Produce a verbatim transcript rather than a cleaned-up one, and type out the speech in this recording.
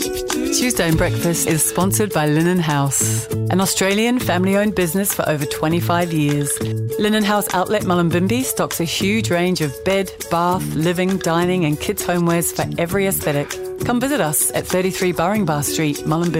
Tuesday in Breakfast is sponsored by Linen House, an Australian family-owned business for over twenty-five years. Linen House Outlet Mullumbimby stocks a huge range of bed, bath, living, dining and kids' homewares for every aesthetic. Come visit us at thirty-three Burringbar Street, Mullumbimby.